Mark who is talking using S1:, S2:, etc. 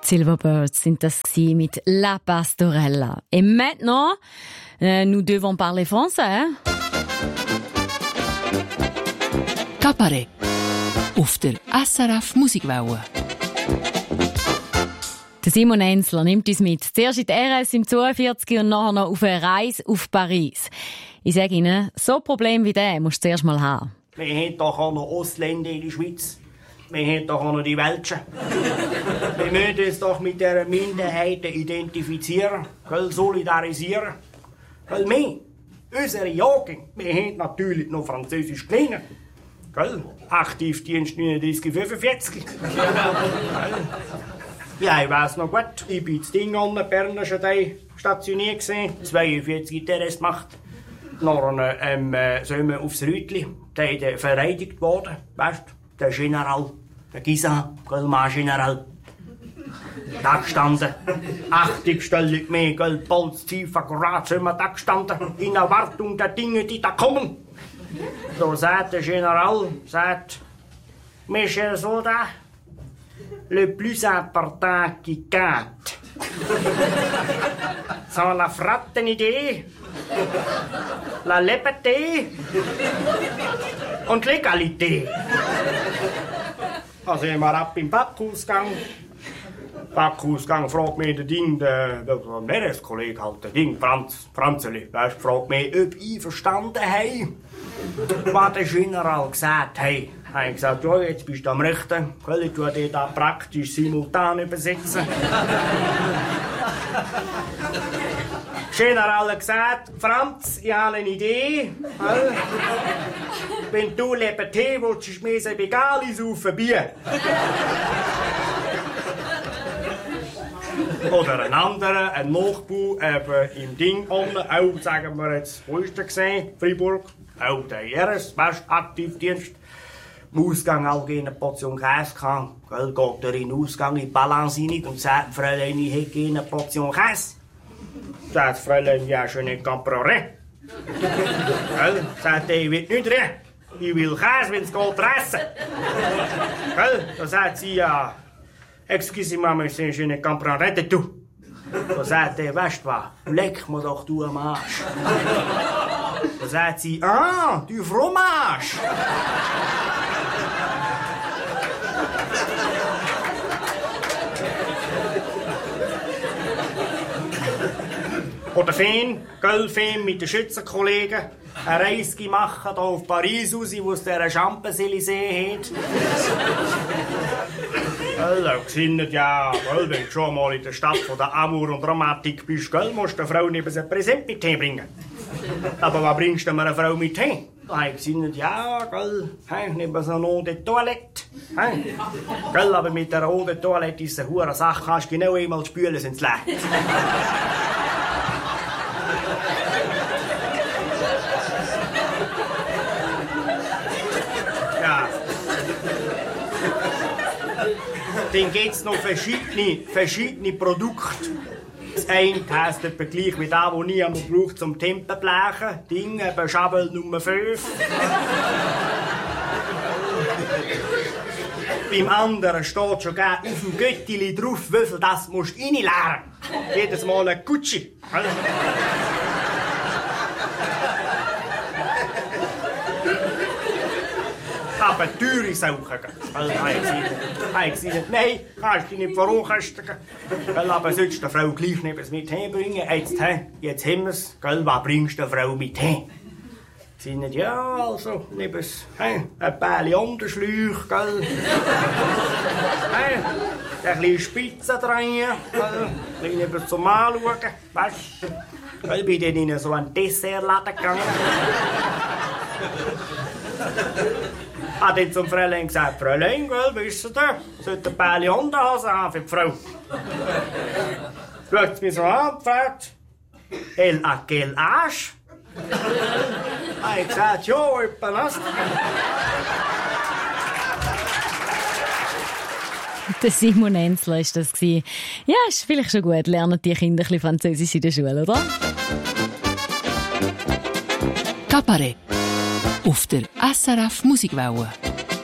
S1: Silverbirds sind das mit La Pastorella. Et maintenant, nous devons parler français. Hein?
S2: Cabaret auf der SRF Musikwelle.
S1: Der Simon Enzler nimmt uns mit. Zuerst in die RS im 42 und nachher noch auf eine Reise auf Paris. Ich sage Ihnen, so ein Problem wie der musst du zuerst mal haben.
S3: Wir haben doch auch noch Ausländer in der Schweiz. Wir haben doch auch noch die Welschen. Wir müssen uns doch mit dieser Minderheit identifizieren, solidarisieren. Weil wir, unsere Jugend, wir haben natürlich noch Französisch gelernt. Aktivdienst 39-45. Ja, ich weiss noch gut, ich bin in Ding an der Berner stationiert gewesen, 42 Teres gemacht. Nachher sind wir aufs Rütli, der ist verteidigt worden, weißt du, der General, der Gisa, General. Da gestanden, 80 Stellung mehr, Bolztief, akkurat sind wir da gestanden, in Erwartung der Dinge, die da kommen. So sagt der General, mes chers soldats, le plus important qui compte. Sans la fraternité, la liberté und Legalité. Also sind wir ab im Backausgang. Backausgang fragt mich der Meereskollege halt, der Ding, Franzeli, fragt mich, ob ich verstanden habe, was der General gesagt hat. Ich habe gesagt, ja, jetzt bist du am Rechten, ich tue dir da praktisch simultan übersetzen. General hat gesagt, Franz, ich habe eine Idee. Wenn du Liberté willst, ist mir es egal, ich saufe Bier. Oder ein anderer, ein Nachbar, im Ding unten, auch, sagen wir jetzt, wo ist der gesehen? Freiburg. Auch der JRS, weißt du, Aktivdienst. Im Ausgang auch eine Portion Käse gehabt. Geht er in den Ausgang, in die Balance rein und sagt, Fräulein, ich hätte eine Portion Käse. Sagt Fräulein, ja, je ne comprends. Sagt er, ich will nicht reden. Ich will Käse, wenn es geht, essen. Dann sagt sie, ja, excusez-moi, monsieur, je ne comprends rien du tout. Dann sagt er, weißt du was, leck mir doch du am Arsch. Dann sagt sie, ah, du Fromage. Oder Feen mit den Schützenkollegen, eine Reise machen hier auf Paris raus, wo es der Champs-Élysées hat. Da gesinnet, ja, wenn du schon mal in der Stadt von der Amour und Romantik bist, musst du der Frau neben ein Präsent mit Tee bringen. Aber was bringst du mir eine Frau mit Tee? Da habe ich gesinnet, ja, neben so einer Eau de Toilette. Aber mit der Eau de Toilette ist es eine hure Sache, kannst du genau einmal spülen, sind sie leer. Dann gibt es noch verschiedene Produkte. Das eine heisst etwa gleich wie das, was niemand braucht zum Tempelblechen. Ding, eben Schabel Nummer 5. Beim anderen steht schon auf dem Göttili drauf, wie viel das musst du reinleeren. Jedes Mal ein Gucci. Aber teure Sachen. Habe ich gesagt, nein, kannst du nicht vorankosten. Aber sollst du der Frau gleich neben mit herbringen? Jetzt haben wir es. Was bringst du der Frau mit her? Sie sagen, ja, also, neben ein Päckchen Unterschläuche, gell? Ein bisschen Spitze drehen, ein bisschen neben zum Anschauen, weißt du? Ich bin dann in so einen Dessertladen gegangen. Hat dann zum Fräulein gesagt, Fräulein, wisst ihr, sollte ein Päckchen Unterhosen haben für die Frau. Schaut sie mich so an und fragt, elle a quel âge? Ich gesagt, ja, etwa das.
S1: Der Simon Enzler war das. Ja, ist vielleicht schon gut. Lernen die Kinder ein bisschen Französisch in der Schule, oder?
S2: Cabaret auf der SRF Musikwelle.